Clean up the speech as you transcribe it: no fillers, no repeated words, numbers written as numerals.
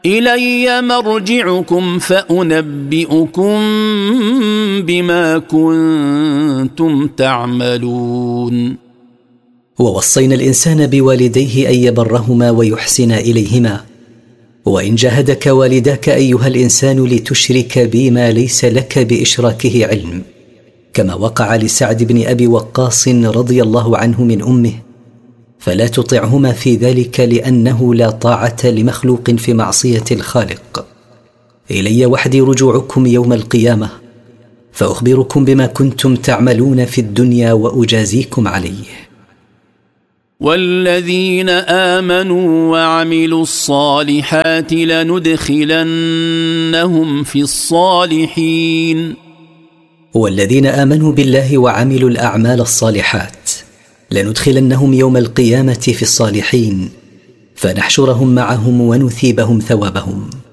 إلي مرجعكم فأنبئكم بما كنتم تعملون. ووصينا الإنسان بوالديه أن يبرهما ويحسن إليهما، وإن جاهدك والداك أيها الإنسان لتشرك بي ما ليس لك بإشراكه علم، كما وقع لسعد بن أبي وقاص رضي الله عنه من أمه، فلا تطعهما في ذلك لأنه لا طاعة لمخلوق في معصية الخالق. إلي وحدي رجوعكم يوم القيامة، فأخبركم بما كنتم تعملون في الدنيا وأجازيكم عليه. والذين آمنوا وعملوا الصالحات لندخلنهم في الصالحين. والذين آمنوا بالله وعملوا الأعمال الصالحات لندخلنهم يوم القيامة في الصالحين، فنحشرهم معهم ونثيبهم ثوابهم.